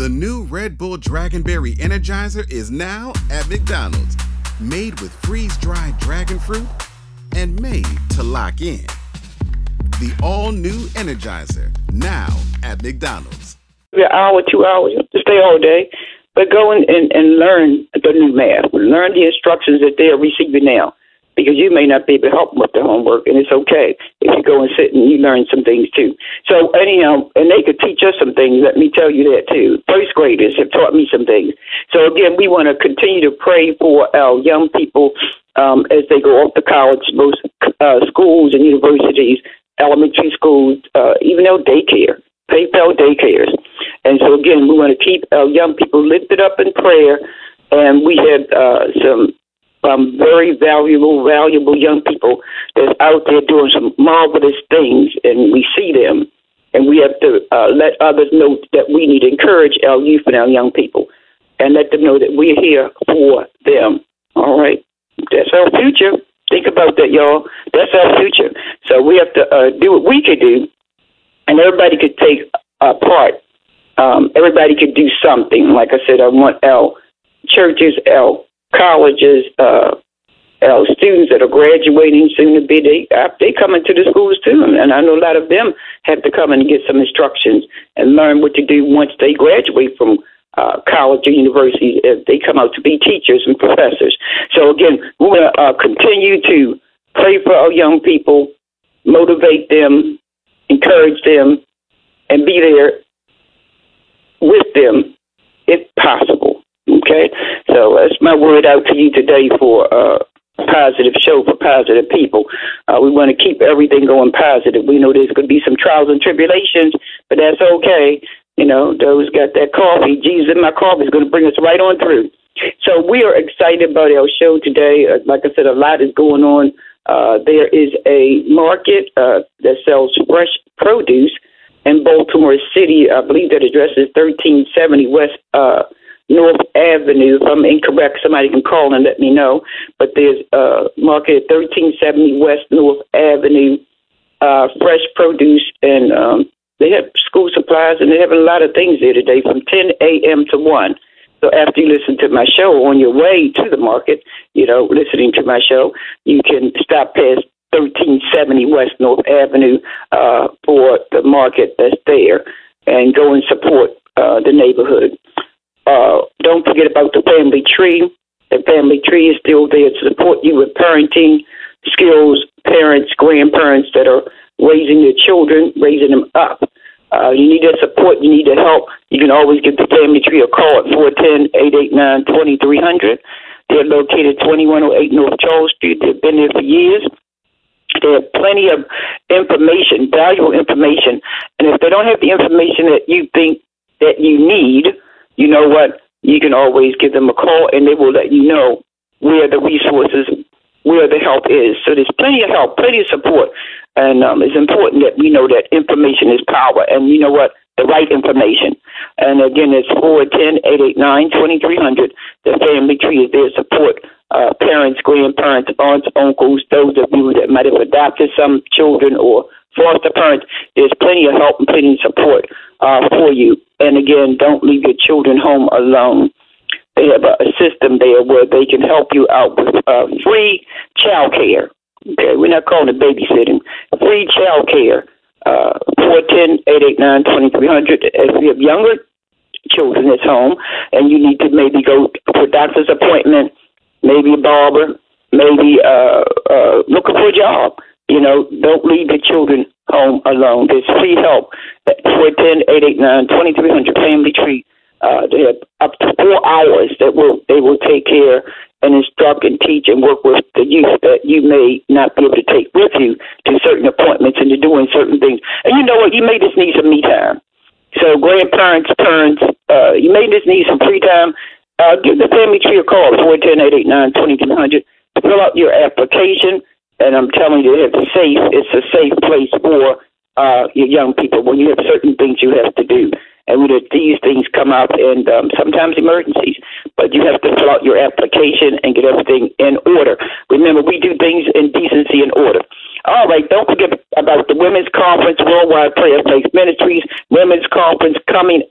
The new Red Bull Dragonberry Energizer is now at McDonald's. Made with freeze-dried dragon fruit and made to lock in. The all-new Energizer, now at McDonald's. An hour, 2 hours, to stay all day, but go and learn the new math. Learn the instructions that they are receiving now, because you may not be able to help them with the homework, and it's okay if you go and sit and you learn some things too. So anyhow, and they could teach us some things, let me tell you that too. First graders have taught me some things. So again, we want to continue to pray for our young people as they go off to college, most schools and universities, elementary schools, even our daycare, PayPal daycares. And so again, we want to keep our young people lifted up in prayer, and we have some very valuable young people that's out there doing some marvelous things, and we see them, and we have to let others know that we need to encourage our youth and our young people and let them know that we're here for them. All right? That's our future. Think about that, y'all. That's our future. So we have to do what we could do, and everybody could take a part. Everybody could do something. Like I said, I want our churches, our colleges, our students that are graduating soon to be, they come into the schools too, and I know a lot of them have to come and get some instructions and learn what to do once they graduate from college or university, if they come out to be teachers and professors. So again, we're going to continue to pray for our young people, motivate them, encourage them, and be there with them if possible. Okay, so that's my word out to you today for a positive show for positive people. We want to keep everything going positive. We know there's going to be some trials and tribulations, but that's okay. You know, those got that coffee. Jesus in my coffee is going to bring us right on through. So we are excited about our show today. Like I said, a lot is going on. There is a market that sells fresh produce in Baltimore City. I believe that address is 1370 West North Avenue. If I'm incorrect, somebody can call and let me know. But there's a market at 1370 West North Avenue, fresh produce, and they have school supplies, and they have a lot of things there today from 10 a.m. to 1. So after you listen to my show, on your way to the market, you know, listening to my show, you can stop past 1370 West North Avenue for the market that's there and go and support the neighborhood. Don't forget about the family tree. The family tree is still there to support you with parenting skills, parents, grandparents that are raising their children, raising them up. You need their support. You need their help. You can always give the family tree a call at 410-889-2300. They're located 2108 North Charles Street. They've been there for years. They have plenty of information, valuable information. And if they don't have the information that you think that you need, you know what? You can always give them a call, and they will let you know where the resources, where the help is. So there's plenty of help, plenty of support. And it's important that we know that information is power. And you know what? The right information. And again, it's 410-889-2300. The family tree is there to support parents, grandparents, aunts, uncles, those of you that might have adopted some children or foster parents. There's plenty of help and plenty of support for you. And again, don't leave your children home alone. They have a system there where they can help you out with free child care. Okay, we're not calling it babysitting. Free child care. 410-889-2300. If you have younger children at home and you need to maybe go for a doctor's appointment, maybe a barber, maybe looking for a job, you know, don't leave your children home alone. There's free help at 410-889-2300 Family Tree. They have up to 4 hours that they will take care and instruct and teach and work with the youth that you may not be able to take with you to certain appointments and to doing certain things. And you know what? You may just need some me time. So grandparents, parents, you may just need some free time. Give the family tree a call, 410-889-2300. Fill out your application, and I'm telling you, it's a safe place for your young people when you have certain things you have to do. And when these things come up, and sometimes emergencies, but you have to fill out your application and get everything in order. Remember, we do things in decency and order. All right, don't forget about the Women's Conference, Worldwide Prayer Faith Ministries, Women's Conference coming